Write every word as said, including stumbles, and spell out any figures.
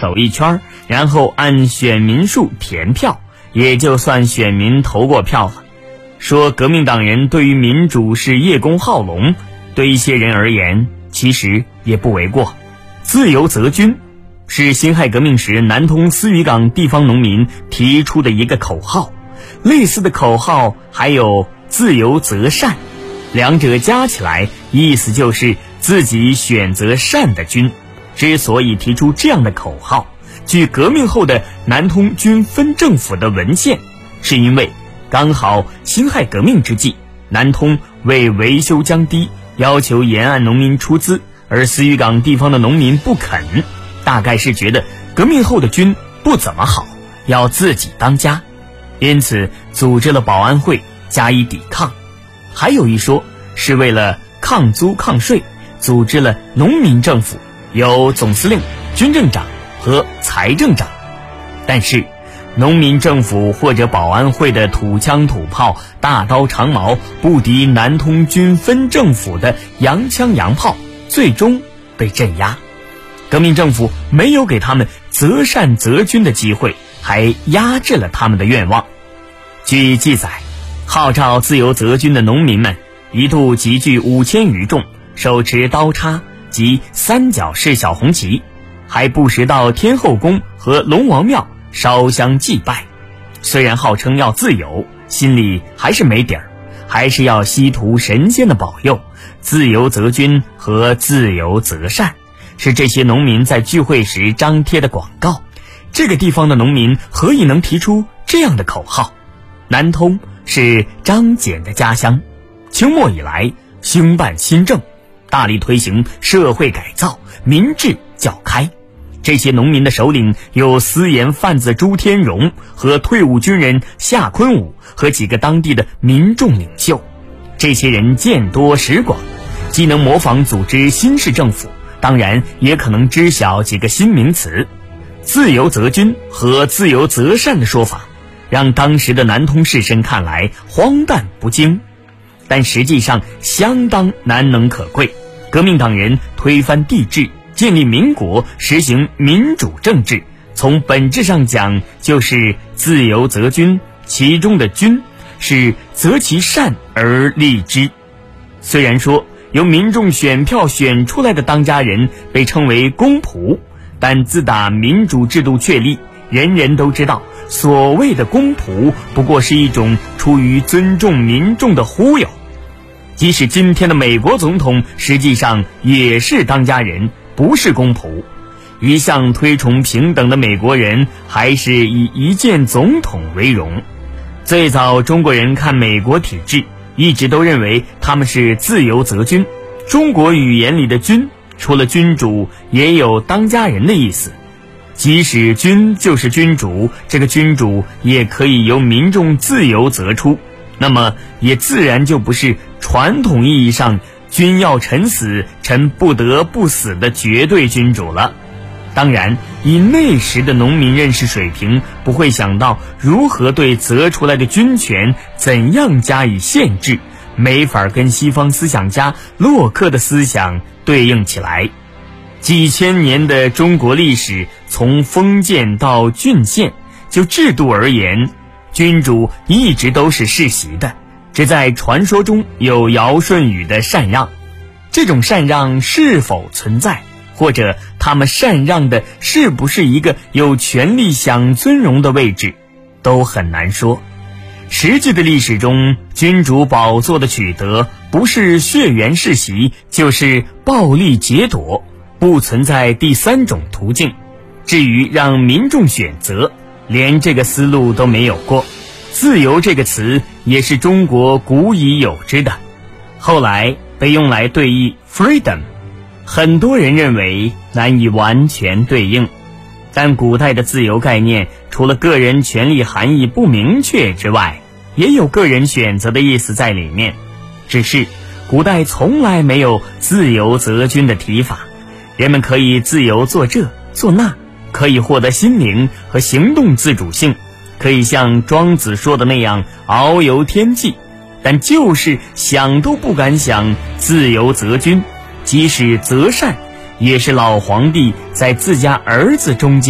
走一圈，然后按选民数填票，也就算选民投过票了。说革命党人对于民主是叶公好龙，对一些人而言其实也不为过。自由泽军是辛亥革命时南通思渔港地方农民提出的一个口号，类似的口号还有自由择善，两者加起来意思就是自己选择善的军。之所以提出这样的口号，据革命后的南通军分政府的文献，是因为刚好辛亥革命之际，南通为维修江堤要求沿岸农民出资，而思渔港地方的农民不肯，大概是觉得革命后的军不怎么好，要自己当家，因此组织了保安会加以抵抗。还有一说是为了抗租抗税，组织了农民政府，有总司令、军政长和财政长。但是农民政府或者保安会的土枪土炮、大刀长矛不敌南通军分政府的洋枪洋炮，最终被镇压。革命政府没有给他们择善择军的机会，还压制了他们的愿望。据记载，号召自由择军的农民们一度集聚五千余众，手持刀叉及三角式小红旗，还不时到天后宫和龙王庙烧香祭拜。虽然号称要自由，心里还是没底儿，还是要希图神仙的保佑。自由择军和自由择善是这些农民在聚会时张贴的广告。这个地方的农民何以能提出这样的口号？南通是张謇的家乡，清末以来兴办新政，大力推行社会改造，民智较开。这些农民的首领有私盐贩子朱天荣和退伍军人夏坤武和几个当地的民众领袖。这些人见多识广，既能模仿组织新式政府，当然也可能知晓几个新名词。自由择军和自由择善的说法让当时的南通士绅看来荒诞不经，但实际上相当难能可贵。革命党人推翻帝制，建立民国，实行民主政治，从本质上讲就是自由择军，其中的军是择其善而立之。虽然说由民众选票选出来的当家人被称为公仆，但自打民主制度确立，人人都知道所谓的公仆不过是一种出于尊重民众的忽悠。即使今天的美国总统实际上也是当家人，不是公仆。一向推崇平等的美国人还是以一见总统为荣。最早中国人看美国体制，一直都认为他们是自由择军。中国语言里的君除了君主也有当家人的意思，即使君就是君主，这个君主也可以由民众自由择出，那么也自然就不是传统意义上君要臣死，臣不得不死的绝对君主了。当然，以那时的农民认识水平，不会想到如何对择出来的军权怎样加以限制，没法跟西方思想家洛克的思想对应起来。几千年的中国历史，从封建到郡县，就制度而言，君主一直都是世袭的，只在传说中有尧舜禹的禅让。这种禅让是否存在，或者他们禅让的是不是一个有权力享尊荣的位置，都很难说。实际的历史中，君主宝座的取得不是血缘世袭，就是暴力劫夺，不存在第三种途径。至于让民众选择，连这个思路都没有过。自由这个词也是中国古已有之的，后来被用来对应 freedom， 很多人认为难以完全对应，但古代的自由概念除了个人权利含义不明确之外，也有个人选择的意思在里面。只是古代从来没有自由择军的提法，人们可以自由做这做那，可以获得心灵和行动自主性，可以像庄子说的那样遨游天际，但就是想都不敢想自由择军，即使择善，也是老皇帝在自家儿子中间